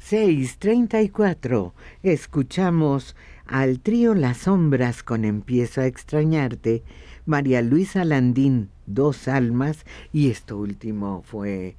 6:34. Escuchamos al trío Las Sombras con Empiezo a extrañarte, María Luisa Landín, Dos almas, y esto último fue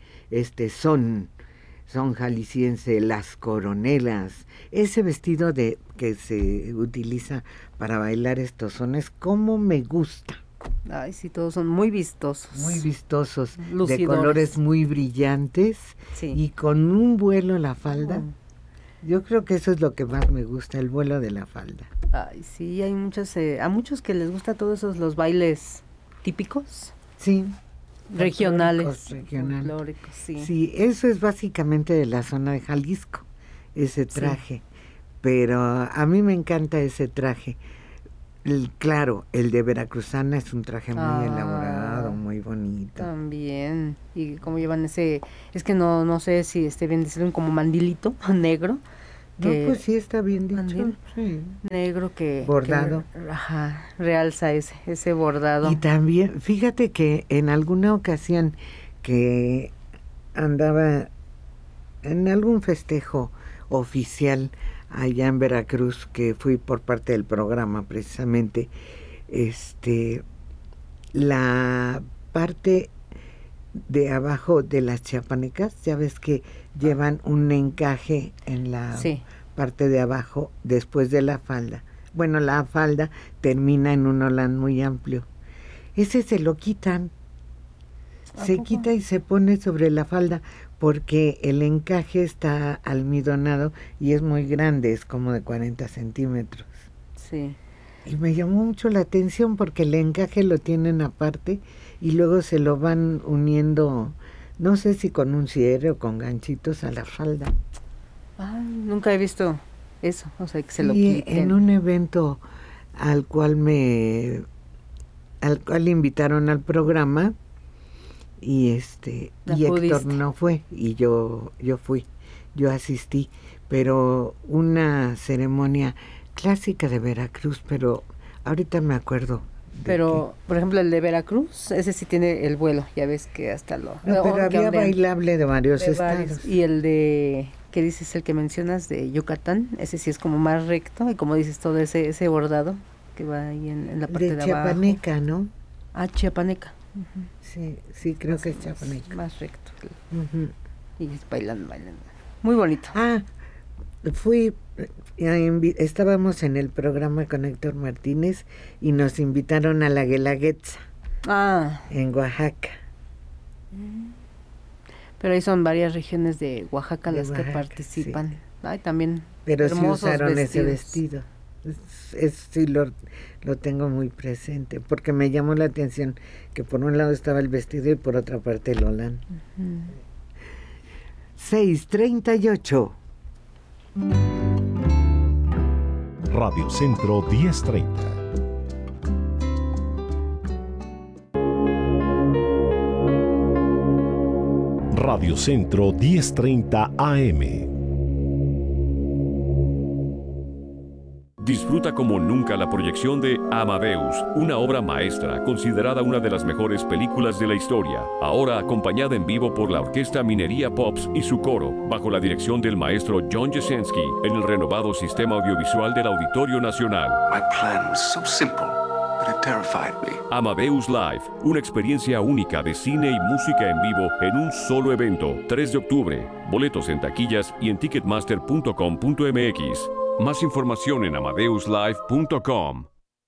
son jalisciense, Las Coronelas. Ese vestido que se utiliza para bailar estos sones, cómo me gusta. Ay, sí, todos son muy vistosos. Muy vistosos, lucidores, de colores muy brillantes, sí, y con un vuelo la falda. Yo creo que eso es lo que más me gusta, el vuelo de la falda. Ay, sí, hay muchos, a muchos que les gusta todos esos los bailes típicos. Sí. Regionales. Folclóricos, sí. Sí, eso es básicamente de la zona de Jalisco, ese traje. Sí. Pero a mí me encanta ese traje. Claro, el de veracruzana es un traje muy elaborado, muy bonito. También. Y como llevan ese, es que no sé si esté bien decirlo, como mandilito negro. No, pues sí está bien dicho. Mandil, sí. Negro que bordado. Realza ese bordado. Y también, fíjate que en alguna ocasión que andaba en algún festejo oficial allá en Veracruz, que fui por parte del programa precisamente, la parte de abajo de las chiapanecas, ya ves que llevan un encaje en la parte de abajo después de la falda. Bueno, la falda termina en un holán muy amplio. Ese se lo quitan. Se quita y se pone sobre la falda porque el encaje está almidonado y es muy grande, es como de 40 centímetros. Sí. Y me llamó mucho la atención porque el encaje lo tienen aparte y luego se lo van uniendo, no sé si con un cierre o con ganchitos a la falda. Nunca he visto eso, o sea, que se lo quiten. En un evento al cual invitaron al programa, y Héctor no fue y yo fui, yo asistí, pero una ceremonia clásica de Veracruz, pero ahorita me acuerdo. Pero, por ejemplo, el de Veracruz, ese sí tiene el vuelo, ya ves que hasta lo... No, pero había bailable de varios estados. Y el de, ¿qué dices? El que mencionas de Yucatán, ese sí es como más recto, y como dices, todo ese bordado que va ahí en la parte de abajo. De chiapaneca, ¿no? Chiapaneca. Sí, creo que es chiapaneca. Más recto. Y bailando. Muy bonito. Estábamos en el programa con Héctor Martínez y nos invitaron a la Guelaguetza en Oaxaca. Pero ahí son varias regiones de Oaxaca las que participan. Sí. También. Pero sí usaron ese vestido. Sí lo tengo muy presente porque me llamó la atención que por un lado estaba el vestido y por otra parte el holán. 6:38. Radio Centro 1030. Radio Centro 1030 AM. Disfruta como nunca la proyección de Amadeus, una obra maestra considerada una de las mejores películas de la historia, ahora acompañada en vivo por la Orquesta Minería Pops y su coro, bajo la dirección del maestro John Jasenski, en el renovado sistema audiovisual del Auditorio Nacional. My plan was so simple, but it terrified me. Amadeus Live, una experiencia única de cine y música en vivo en un solo evento, 3 de octubre. Boletos en taquillas y en ticketmaster.com.mx. Más información en amadeuslive.com.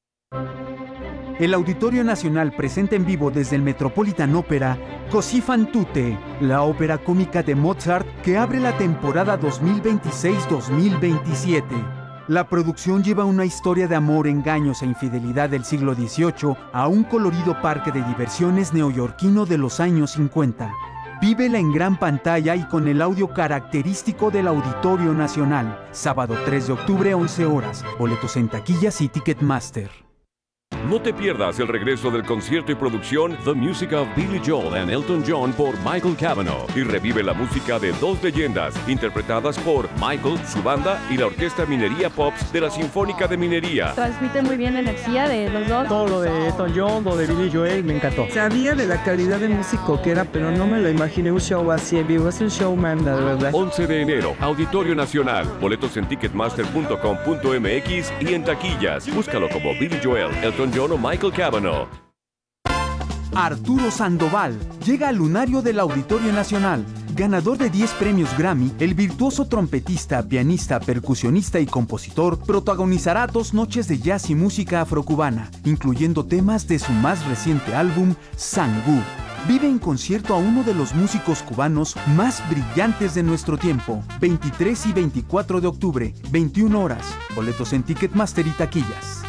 El Auditorio Nacional presenta en vivo desde el Metropolitan Opera Così fan tutte, la ópera cómica de Mozart que abre la temporada 2026-2027. La producción lleva una historia de amor, engaños e infidelidad del siglo XVIII a un colorido parque de diversiones neoyorquino de los años 50. Vívela en gran pantalla y con el audio característico del Auditorio Nacional. Sábado 3 de octubre, 11 horas. Boletos en taquillas y Ticketmaster. No te pierdas el regreso del concierto y producción The Music of Billy Joel and Elton John por Michael Cavanaugh y revive la música de dos leyendas interpretadas por Michael, su banda y la Orquesta Minería Pops de la Sinfónica de Minería. Transmiten muy bien la energía de los dos. Todo lo de Elton John, lo de Billy Joel, me encantó. Sabía de la calidad de músico que era, pero no me lo imaginé un show así en vivo. Es un showman, de verdad. 11 de enero, Auditorio Nacional. Boletos en ticketmaster.com.mx y en taquillas. Búscalo como Billy Joel, Elton John o Michael Cavanaugh. Arturo Sandoval llega al lunario del Auditorio Nacional. Ganador de 10 premios Grammy, el virtuoso trompetista, pianista, percusionista y compositor protagonizará 2 noches de jazz y música afrocubana, incluyendo temas de su más reciente álbum, Sangú. Vive en concierto a uno de los músicos cubanos más brillantes de nuestro tiempo. 23 y 24 de octubre, 21 horas. Boletos en Ticketmaster y taquillas.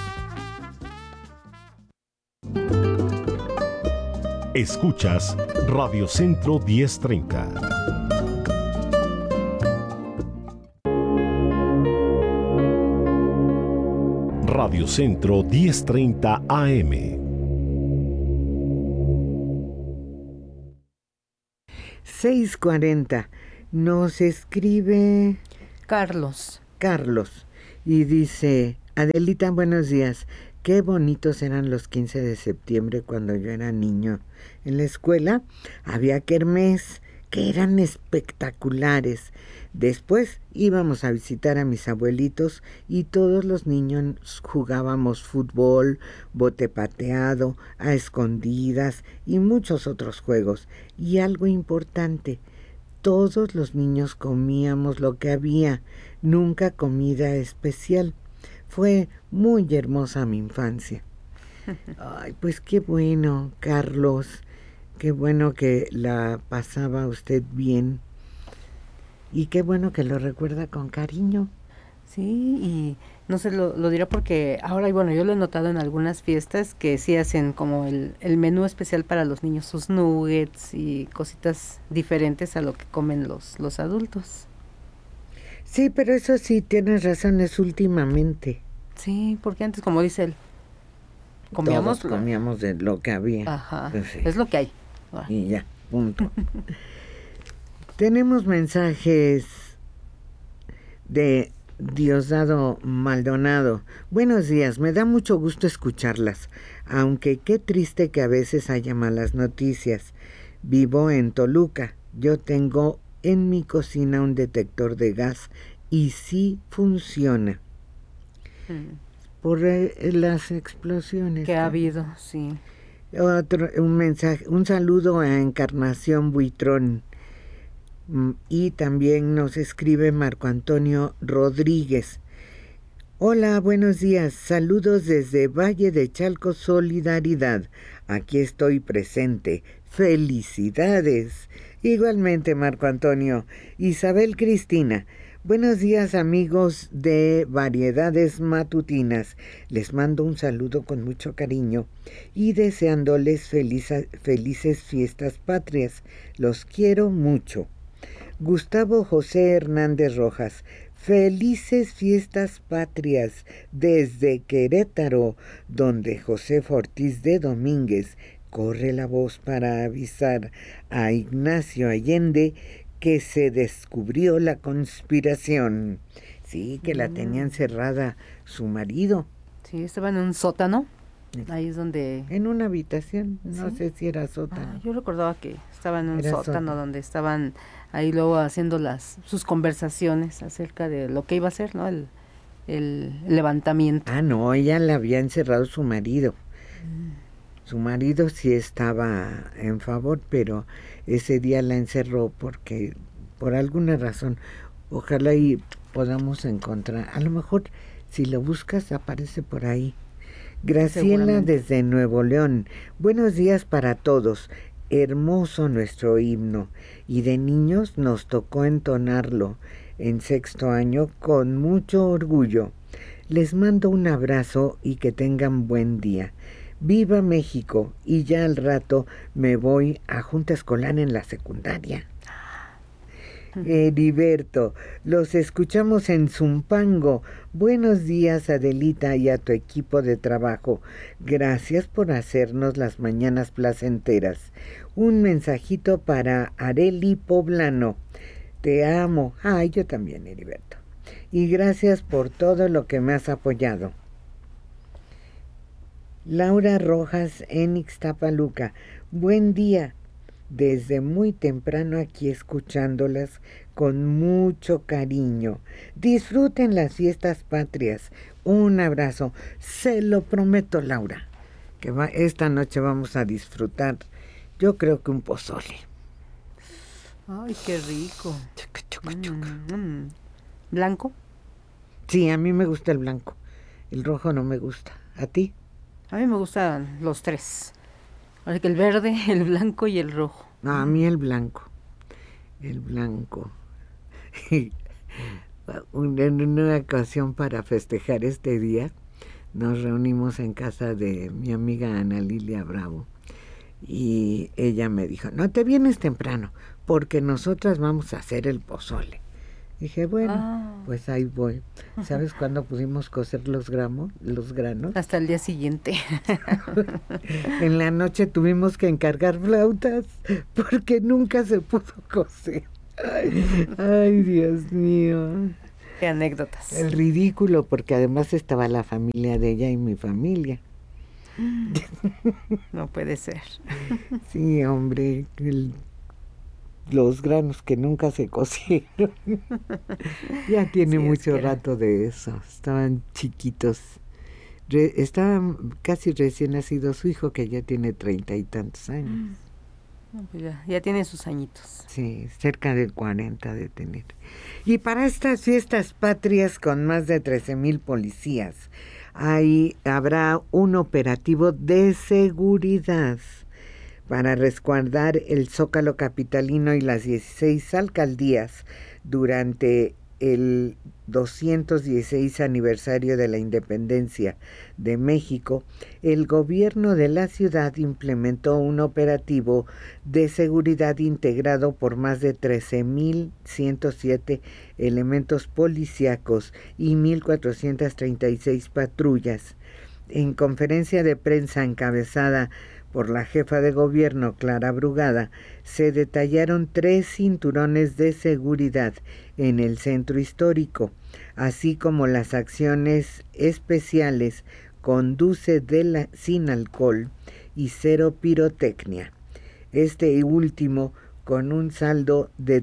Escuchas Radio Centro 1030. Radio Centro 1030 AM. 6:40. Nos escribe Carlos y dice: Adelita, buenos días. Qué bonitos eran los 15 de septiembre cuando yo era niño. En la escuela había kermés que eran espectaculares. Después íbamos a visitar a mis abuelitos y todos los niños jugábamos fútbol, bote pateado, a escondidas y muchos otros juegos. Y algo importante, todos los niños comíamos lo que había, nunca comida especial. Fue muy hermosa mi infancia. Ay, pues qué bueno, Carlos. Qué bueno que la pasaba usted bien. Y qué bueno que lo recuerda con cariño. Sí, y no sé, lo diré porque ahora, y bueno, yo lo he notado en algunas fiestas que sí hacen como el menú especial para los niños, sus nuggets y cositas diferentes a lo que comen los adultos. Sí, pero eso sí, tienes razón, es últimamente. Sí, porque antes, como dice él, comíamos de lo que había. Ajá, pues sí. Es lo que hay. Y ya, punto. Tenemos mensajes de Diosdado Maldonado. Buenos días, me da mucho gusto escucharlas, aunque qué triste que a veces haya malas noticias. Vivo en Toluca, yo tengo en mi cocina un detector de gas y sí funciona. Por las explosiones que ha habido, sí. Un mensaje, un saludo a Encarnación Buitrón. Y también nos escribe Marco Antonio Rodríguez. Hola, buenos días, saludos desde Valle de Chalco, Solidaridad. Aquí estoy presente. Felicidades. Igualmente, Marco Antonio. Isabel Cristina. Buenos días, amigos de Variedades Matutinas. Les mando un saludo con mucho cariño y deseándoles felices fiestas patrias. Los quiero mucho. Gustavo José Hernández Rojas. Felices fiestas patrias desde Querétaro, donde José Ortiz de Domínguez corre la voz para avisar a Ignacio Allende que se descubrió la conspiración. Sí, que la tenía encerrada su marido. Sí, estaba en un sótano. Ahí es donde... En una habitación, no sé si era sótano. Yo recordaba que estaba en un sótano donde estaban ahí luego haciendo sus conversaciones acerca de lo que iba a hacer, ¿no? El levantamiento. No, ella la había encerrado su marido. Su marido sí estaba en favor, pero ese día la encerró porque, por alguna razón, ojalá y podamos encontrar, a lo mejor si lo buscas aparece por ahí. Graciela desde Nuevo León. Buenos días para todos. Hermoso nuestro himno. Y de niños nos tocó entonarlo en 6º año con mucho orgullo. Les mando un abrazo y que tengan buen día. ¡Viva México! Y ya al rato me voy a junta escolar en la secundaria. Heriberto, los escuchamos en Zumpango. Buenos días, Adelita, y a tu equipo de trabajo. Gracias por hacernos las mañanas placenteras. Un mensajito para Areli Poblano. Te amo. Ay, yo también, Heriberto. Y gracias por todo lo que me has apoyado. Laura Rojas en Ixtapaluca. Buen día. Desde muy temprano aquí escuchándolas con mucho cariño. Disfruten las fiestas patrias. Un abrazo. Se lo prometo, Laura, que esta noche vamos a disfrutar, yo creo que un pozole. Ay, qué rico. ¿Blanco? Sí, a mí me gusta el blanco. El rojo no me gusta. ¿A ti? A mí me gustan los tres. Así que el verde, el blanco y el rojo. No, a mí el blanco. El blanco. En una ocasión para festejar este día, nos reunimos en casa de mi amiga Ana Lilia Bravo. Y ella me dijo, no te vienes temprano, porque nosotras vamos a hacer el pozole. Dije, bueno, pues ahí voy. ¿Sabes cuándo pudimos cocer los granos? Hasta el día siguiente. En la noche tuvimos que encargar flautas porque nunca se pudo cocer. Ay, Dios mío. Qué anécdotas. El ridículo, porque además estaba la familia de ella y mi familia. No puede ser. Sí, hombre, los granos que nunca se cocieron. Ya tiene mucho rato de eso. Estaban chiquitos. Estaban casi recién nacido su hijo, que ya tiene 30 y tantos años. No, pues ya tiene sus añitos. Sí, cerca de 40 de tener. Y para estas fiestas patrias con más de 13,000 policías, habrá un operativo de seguridad para resguardar el Zócalo capitalino y las 16 alcaldías durante el 216 aniversario de la independencia de México. El gobierno de la ciudad implementó un operativo de seguridad integrado por más de 13,107 elementos policíacos y 1,436 patrullas. En conferencia de prensa encabezada por la jefa de gobierno, Clara Brugada, se detallaron 3 cinturones de seguridad en el centro histórico, así como las acciones especiales Conduce sin alcohol y Cero pirotecnia. Este último con un saldo de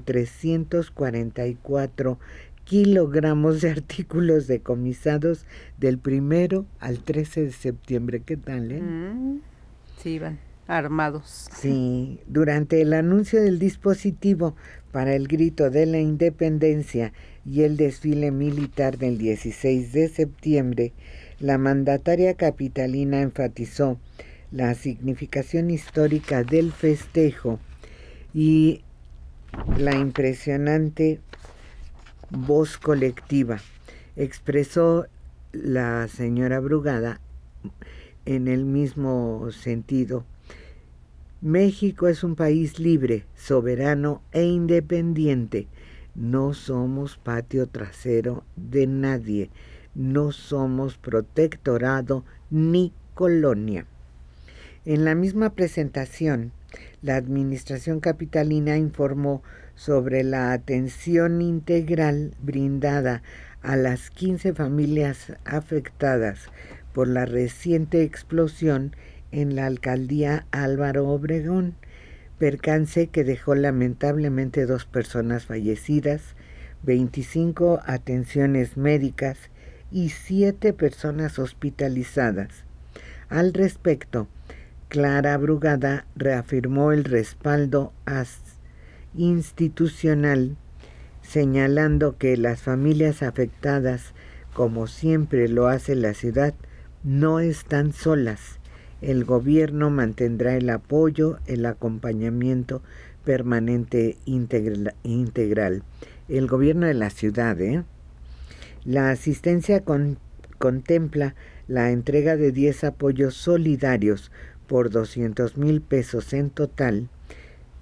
344 kilogramos de artículos decomisados del 1 al 13 de septiembre. ¿Qué tal, Sí, iban armados. Sí, durante el anuncio del dispositivo para el grito de la independencia y el desfile militar del 16 de septiembre, la mandataria capitalina enfatizó la significación histórica del festejo y la impresionante voz colectiva. Expresó la señora Brugada en el mismo sentido. México es un país libre, soberano e independiente. No somos patio trasero de nadie. No somos protectorado ni colonia. En la misma presentación, la administración capitalina informó sobre la atención integral brindada a las 15 familias afectadas por la reciente explosión en la alcaldía Álvaro Obregón, percance que dejó lamentablemente 2 personas fallecidas, 25 atenciones médicas y 7 personas hospitalizadas. Al respecto, Clara Brugada reafirmó el respaldo institucional, señalando que las familias afectadas, como siempre lo hace la ciudad, no están solas. El gobierno mantendrá el apoyo, el acompañamiento permanente integral. El gobierno de la ciudad, La asistencia contempla la entrega de 10 apoyos solidarios por 200,000 pesos en total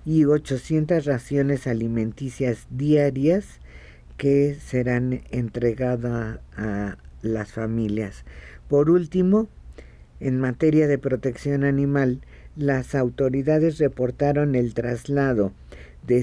y 800 raciones alimenticias diarias que serán entregadas a las familias. Por último, en materia de protección animal, las autoridades reportaron el traslado de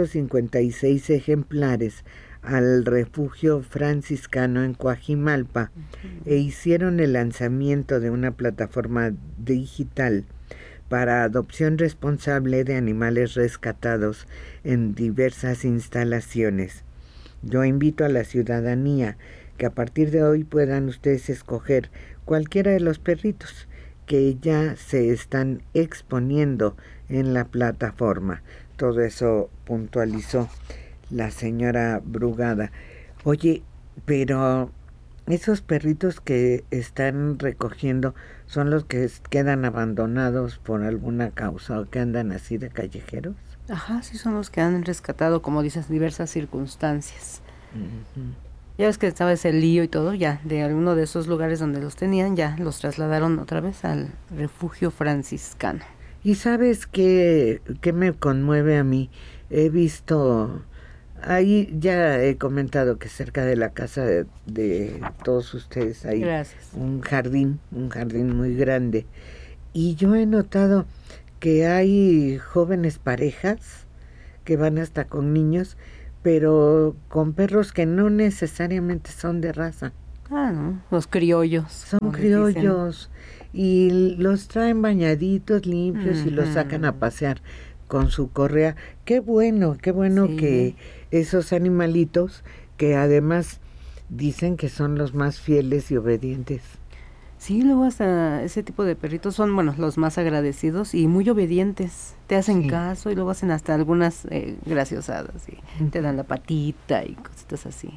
156 ejemplares al refugio franciscano en Coajimalpa e hicieron el lanzamiento de una plataforma digital para adopción responsable de animales rescatados en diversas instalaciones. Yo invito a la ciudadanía que a partir de hoy puedan ustedes escoger cualquiera de los perritos que ya se están exponiendo en la plataforma. Todo eso puntualizó la señora Brugada. Oye, pero esos perritos que están recogiendo son los que quedan abandonados por alguna causa o que andan así de callejeros. Ajá, sí, son los que han rescatado, como dices, diversas circunstancias. Uh-huh. Ya ves que estaba ese lío y todo, ya de alguno de esos lugares donde los tenían, ya los trasladaron otra vez al refugio franciscano. ¿Y sabes qué me conmueve a mí? He visto, ahí ya he comentado que cerca de la casa de todos ustedes hay un jardín muy grande. Y yo he notado que hay jóvenes parejas que van hasta con niños, pero con perros que no necesariamente son de raza. Ah, no, los criollos. Son criollos y los traen bañaditos, limpios, y los sacan a pasear con su correa. Qué bueno sí, que esos animalitos, que además dicen que son los más fieles y obedientes. Sí, luego hasta ese tipo de perritos son, bueno, los más agradecidos y muy obedientes. Te hacen caso y luego hacen hasta algunas graciosadas y te dan la patita y cositas así.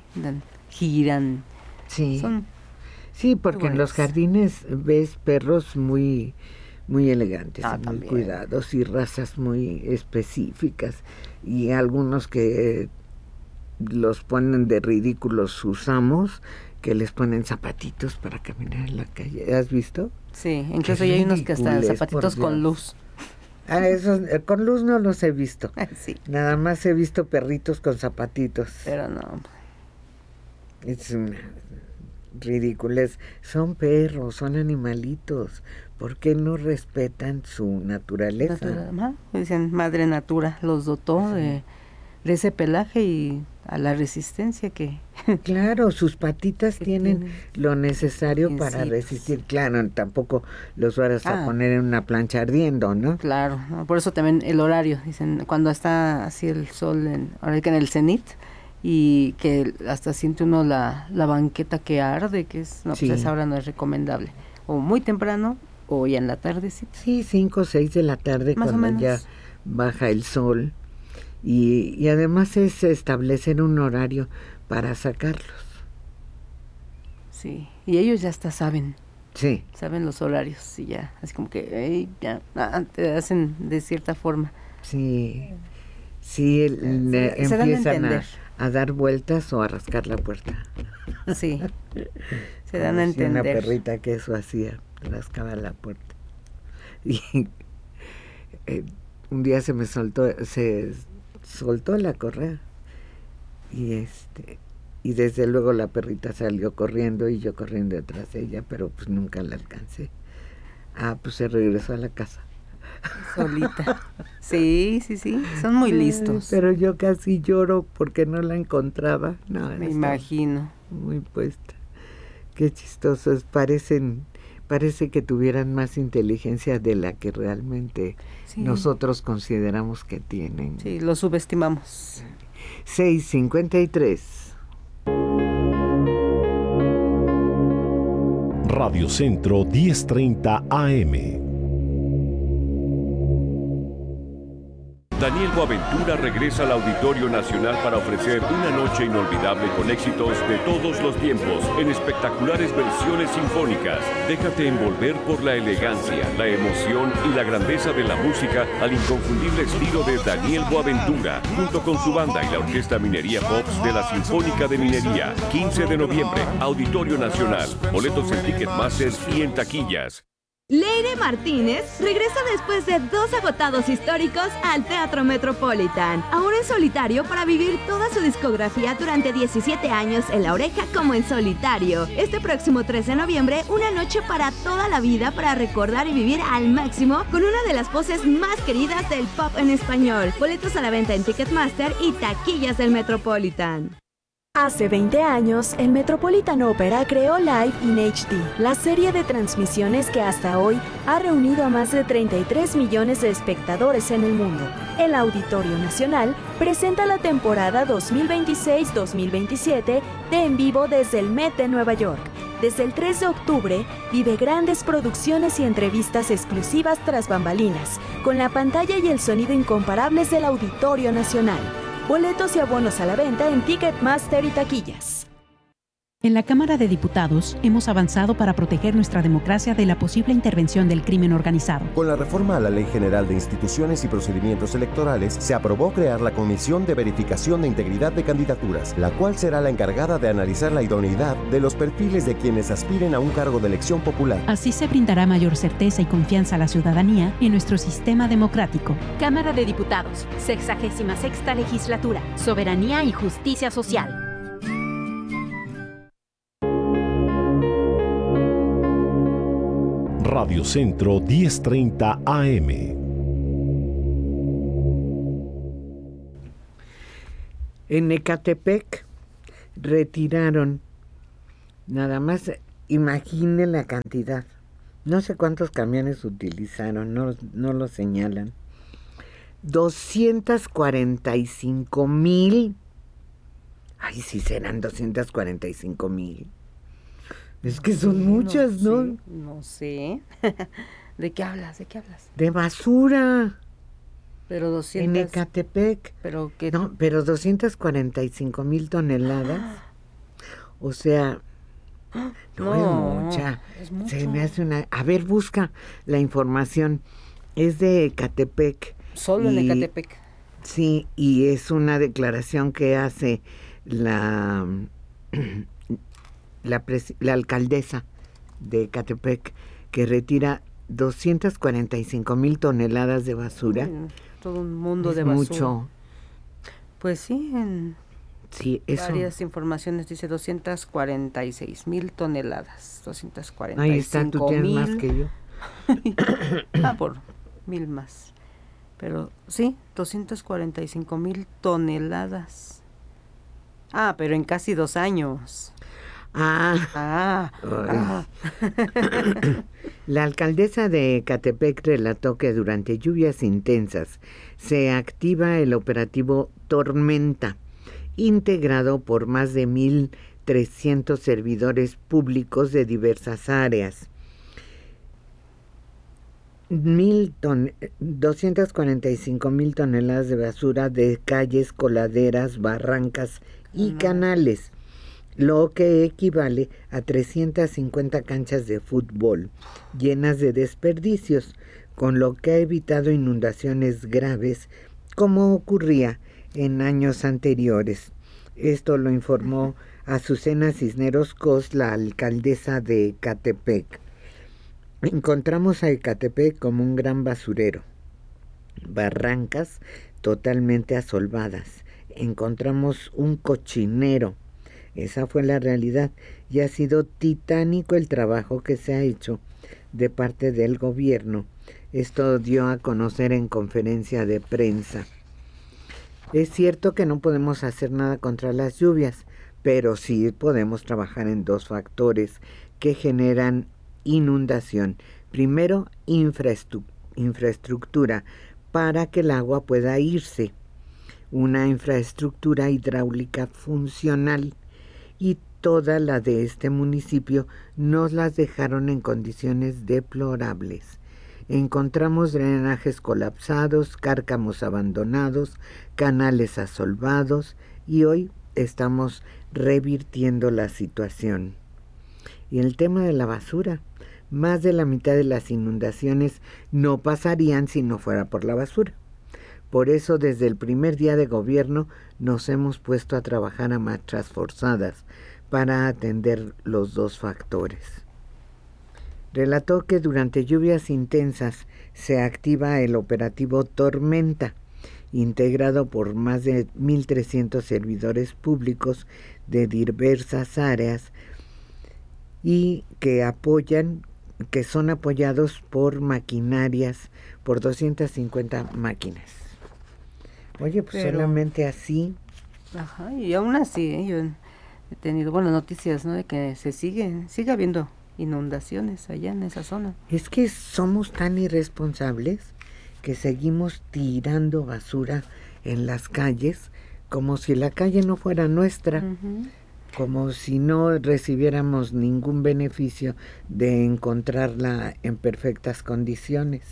Giran. Sí. Sí, porque en los jardines ves perros muy elegantes, muy cuidados y razas muy específicas, y algunos que los ponen de ridículos sus amos, que les ponen zapatitos para caminar en la calle. ¿Has visto? Sí, incluso ya hay unos que hasta zapatitos con luz. Esos con luz no los he visto. Sí. Nada más he visto perritos con zapatitos. Pero no. Es una ridiculez. Son perros, son animalitos. ¿Por qué no respetan su naturaleza? Dicen, Madre Natura los dotó de ese pelaje y a la resistencia que... Claro, sus patitas tienen lo necesario para resistir. Claro, tampoco los vas a poner en una plancha ardiendo, ¿no? Claro, ¿no? Por eso también el horario, dicen, cuando está así el sol, ahora que en el cenit, y que hasta siente uno la banqueta que arde, que es, no, pues esa hora no es recomendable. O muy temprano, o ya en la tarde, sí. Sí, 5 o 6 de la tarde, más cuando ya baja el sol. Y además es establecer un horario para sacarlos. Sí, y ellos ya hasta saben. Sí. Saben los horarios y ya, así como que ya te hacen de cierta forma. Sí, empiezan a dar vueltas o a rascar la puerta. Sí, se dan a entender. Una perrita que eso hacía, rascaba la puerta. Y un día se soltó la correa y desde luego la perrita salió corriendo y yo corriendo detrás de ella, pero pues nunca la alcancé. Pues se regresó a la casa solita. Sí, son muy listos. Pero yo casi lloro porque no la encontraba. No, me imagino. Muy puesta. Qué chistosos, parece que tuvieran más inteligencia de la que realmente nosotros consideramos que tienen. Sí, lo subestimamos. 6:53. Radio Centro 10:30 AM. Daniel Boaventura regresa al Auditorio Nacional para ofrecer una noche inolvidable con éxitos de todos los tiempos en espectaculares versiones sinfónicas. Déjate envolver por la elegancia, la emoción y la grandeza de la música al inconfundible estilo de Daniel Boaventura, junto con su banda y la Orquesta Minería Pops de la Sinfónica de Minería. 15 de noviembre, Auditorio Nacional. Boletos en Ticketmaster y en taquillas. Leire Martínez regresa después de 2 agotados históricos al Teatro Metropolitan, ahora en solitario para vivir toda su discografía durante 17 años en La Oreja como en solitario. Este próximo 3 de noviembre, una noche para toda la vida para recordar y vivir al máximo con una de las voces más queridas del pop en español. Boletos a la venta en Ticketmaster y taquillas del Metropolitan. Hace 20 años, el Metropolitan Opera creó Live in HD, la serie de transmisiones que hasta hoy ha reunido a más de 33 millones de espectadores en el mundo. El Auditorio Nacional presenta la temporada 2026-2027 de En Vivo desde el Met de Nueva York. Desde el 3 de octubre, vive grandes producciones y entrevistas exclusivas tras bambalinas, con la pantalla y el sonido incomparables del Auditorio Nacional. Boletos y abonos a la venta en Ticketmaster y taquillas. En la Cámara de Diputados hemos avanzado para proteger nuestra democracia de la posible intervención del crimen organizado. Con la reforma a la Ley General de Instituciones y Procedimientos Electorales, se aprobó crear la Comisión de Verificación de Integridad de Candidaturas, la cual será la encargada de analizar la idoneidad de los perfiles de quienes aspiren a un cargo de elección popular. Así se brindará mayor certeza y confianza a la ciudadanía en nuestro sistema democrático. Cámara de Diputados, 66ª Legislatura, Soberanía y Justicia Social. Radio Centro 1030 AM. En Ecatepec retiraron, nada más, imaginen la cantidad, no sé cuántos camiones utilizaron, no lo señalan, 245,000, ay, sí serán 245,000. Es que son muchas, ¿no? Sé, no sé. ¿De qué hablas? De basura. Pero 200. En Ecatepec. Pero que no, pero 245,000 toneladas. O sea, no es mucha. Es mucho. Se me hace una. A ver, busca la información. Es de Ecatepec. Solo en Ecatepec. Sí, y es una declaración que hace la alcaldesa de Ecatepec, que retira 245,000 toneladas de basura. Todo un mundo es de basura. Mucho. Pues sí, en eso. Varias informaciones dice 246,000 toneladas. 245,000. Ahí está, tú tienes más que yo. Por 1,000 más. Pero sí, 245,000 toneladas. Pero en casi 2 años. La alcaldesa de Ecatepec relató que durante lluvias intensas se activa el operativo Tormenta, integrado por más de 1,300 servidores públicos de diversas áreas. 245,000 toneladas de basura de calles, coladeras, barrancas y canales, lo que equivale a 350 canchas de fútbol llenas de desperdicios, con lo que ha evitado inundaciones graves como ocurría en años anteriores. Esto lo informó Azucena Cisneros Cos, la alcaldesa de Ecatepec. Encontramos a Ecatepec como un gran basurero, barrancas totalmente asolvadas. Encontramos un cochinero. Esa fue la realidad, y ha sido titánico el trabajo que se ha hecho de parte del gobierno. Esto dio a conocer en conferencia de prensa. Es cierto que no podemos hacer nada contra las lluvias, pero sí podemos trabajar en 2 factores que generan inundación. Primero, infraestructura para que el agua pueda irse. Una infraestructura hidráulica funcional. Y toda la de este municipio nos las dejaron en condiciones deplorables. Encontramos drenajes colapsados, cárcamos abandonados, canales asolvados, y hoy estamos revirtiendo la situación. Y el tema de la basura, más de la mitad de las inundaciones no pasarían si no fuera por la basura. Por eso, desde el primer día de gobierno, nos hemos puesto a trabajar a marchas forzadas para atender los 2 factores. relató que durante lluvias intensas se activa el operativo Tormenta, integrado por más de 1,300 servidores públicos de diversas áreas y que son apoyados por maquinarias, por 250 máquinas. Oye, pues solamente así. Ajá, y aún así, yo he tenido noticias, ¿no? De que sigue habiendo inundaciones allá en esa zona. Es que somos tan irresponsables que seguimos tirando basura en las calles como si la calle no fuera nuestra, como si no recibiéramos ningún beneficio de encontrarla en perfectas condiciones.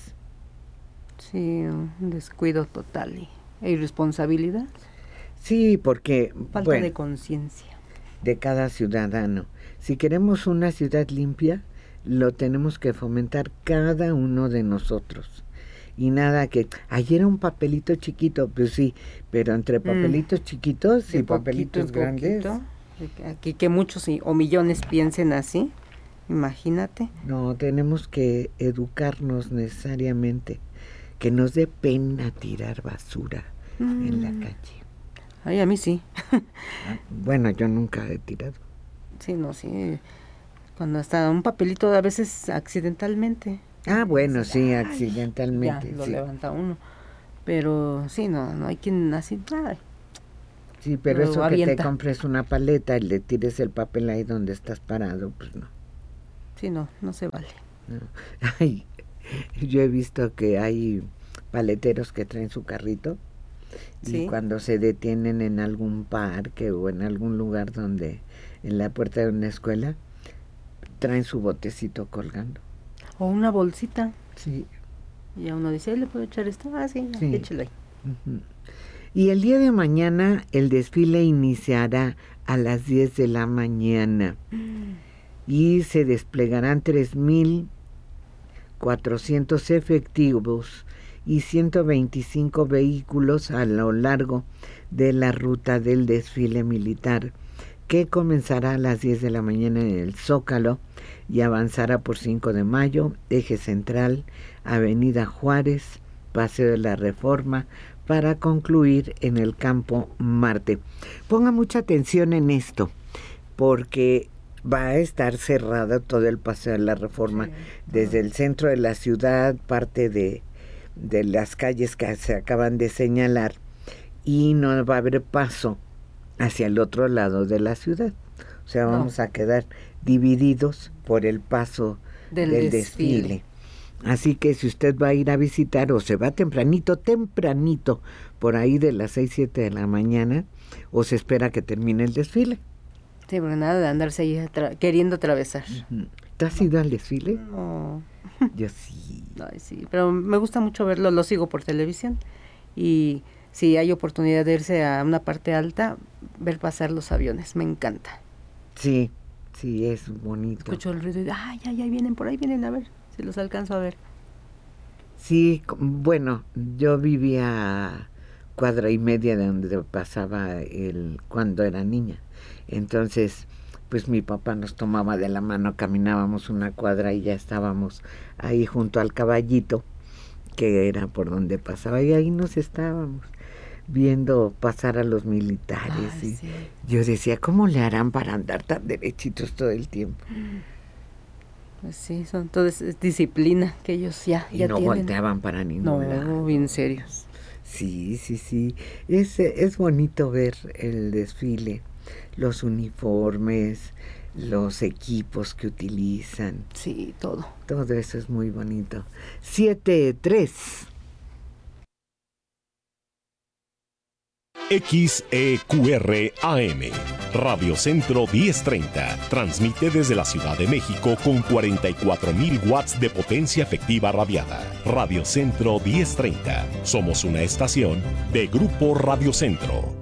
Sí, un descuido total e irresponsabilidad. Sí, porque falta de conciencia de cada ciudadano. Si queremos una ciudad limpia, lo tenemos que fomentar cada uno de nosotros. Y nada que, ayer era un papelito chiquito, pues sí, pero entre papelitos chiquitos y papelitos grandes. Aquí que muchos o millones piensen así, imagínate. No, tenemos que educarnos necesariamente, que nos dé pena tirar basura en la calle. Ay, a mí sí. Bueno, yo nunca he tirado. Sí, no, sí. Cuando hasta un papelito a veces accidentalmente. Ah, bueno, sí, accidentalmente. Ya lo levanta uno. Pero sí, no hay quien así. Ay, sí, pero eso avienta. Que te compres una paleta y le tires el papel ahí donde estás parado, pues no. Sí, no se vale. No. Ay, yo he visto que hay paleteros que traen su carrito. ¿Sí? Y cuando se detienen en algún parque o en algún lugar donde, en la puerta de una escuela, traen su botecito colgando. O una bolsita. Sí. Y a uno dice, ¿le puedo echar esto? Ah, sí. Échelo ahí. Y el día de mañana el desfile iniciará a las 10 de la mañana y se desplegarán 3,400 efectivos y 125 vehículos a lo largo de la ruta del desfile militar, que comenzará a las 10 de la mañana en el Zócalo y avanzará por 5 de Mayo, Eje Central, Avenida Juárez, Paseo de la Reforma, para concluir en el Campo Marte. Ponga mucha atención en esto, porque va a estar cerrado todo el Paseo de la Reforma, desde el centro de la ciudad, parte de las calles que se acaban de señalar, y no va a haber paso hacia el otro lado de la ciudad. O sea, vamos a quedar divididos por el paso del desfile. Así que si usted va a ir a visitar o se va tempranito, por ahí de las 6, 7 de la mañana, o se espera que termine el desfile. Sí, porque nada de andarse ahí queriendo atravesar. ¿Tú has ido al desfile? No. Yo sí. Ay, sí, pero me gusta mucho verlo, lo sigo por televisión. Y si hay oportunidad de irse a una parte alta, ver pasar los aviones, me encanta. Sí, es bonito. Escucho el ruido y ahí vienen, por ahí vienen, a ver si los alcanzo a ver. Sí, bueno, yo vivía a 1.5 cuadras de donde pasaba cuando era niña. Entonces, pues mi papá nos tomaba de la mano, caminábamos 1 cuadra y ya estábamos ahí junto al caballito, que era por donde pasaba, y ahí nos estábamos viendo pasar a los militares. Ay, sí. Yo decía, ¿cómo le harán para andar tan derechitos todo el tiempo? Pues sí, todo es disciplina que ellos ya no tienen. volteaban para ningún lado. No, bien serios. Sí. Es bonito ver el desfile, los uniformes, los equipos que utilizan. Sí, todo. Todo eso es muy bonito. 7:03. XEQR AM, Radio Centro 1030, transmite desde la Ciudad de México con 44,000 watts de potencia efectiva radiada. Radio Centro 1030, somos una estación de Grupo Radio Centro.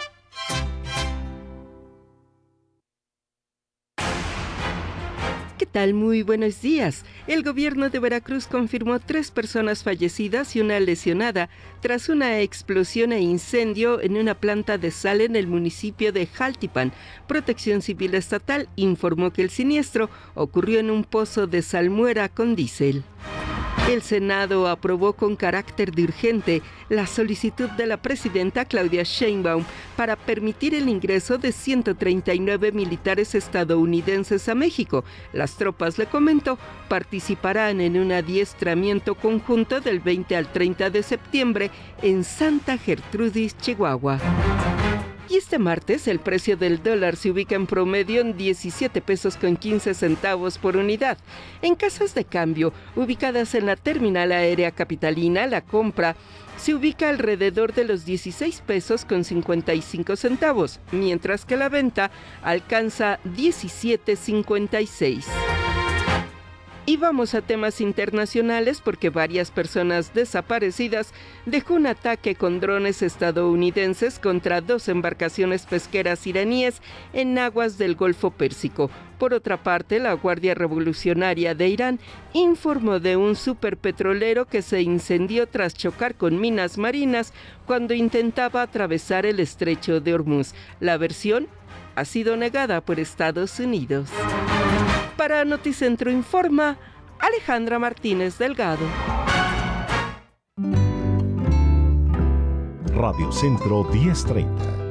¿Qué tal? Muy buenos días. El gobierno de Veracruz confirmó 3 personas fallecidas y una lesionada tras una explosión e incendio en una planta de sal en el municipio de Jaltipan. Protección Civil Estatal informó que el siniestro ocurrió en un pozo de salmuera con diésel. El Senado aprobó con carácter de urgente la solicitud de la presidenta Claudia Sheinbaum para permitir el ingreso de 139 militares estadounidenses a México. Las tropas, le comentó, participarán en un adiestramiento conjunto del 20 al 30 de septiembre en Santa Gertrudis, Chihuahua. Y este martes el precio del dólar se ubica en promedio en 17 pesos con 15 centavos por unidad. En casas de cambio ubicadas en la terminal aérea capitalina, la compra se ubica alrededor de los 16 pesos con 55 centavos, mientras que la venta alcanza 17.56. Y vamos a temas internacionales porque varias personas desaparecidas dejó un ataque con drones estadounidenses contra 2 embarcaciones pesqueras iraníes en aguas del Golfo Pérsico. Por otra parte, la Guardia Revolucionaria de Irán informó de un superpetrolero que se incendió tras chocar con minas marinas cuando intentaba atravesar el estrecho de Hormuz. La versión ha sido negada por Estados Unidos. Para Noticentro Informa, Alejandra Martínez Delgado. Radio Centro 1030.